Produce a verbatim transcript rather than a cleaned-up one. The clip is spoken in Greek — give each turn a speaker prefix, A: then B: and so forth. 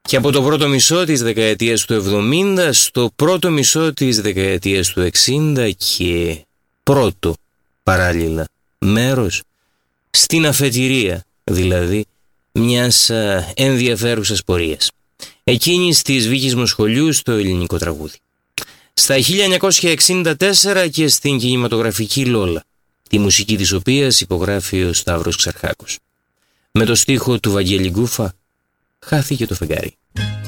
A: Και από το πρώτο μισό της δεκαετίας του εβδομήντα στο πρώτο μισό της δεκαετίας του εξήντα και πρώτο παράλληλα μέρος στην αφετηρία δηλαδή μιας ενδιαφέρουσας πορείας, εκείνης της Βίκης Μοσχολιού στο ελληνικό τραγούδι. Στα χίλια εννιακόσια εξήντα τέσσερα και στην κινηματογραφική Λόλα, τη μουσική της οποίας υπογράφει ο Σταύρος Ξαρχάκος. Με το στίχο του Βαγγέλη Γκούφα, «Χάθηκε το φεγγάρι».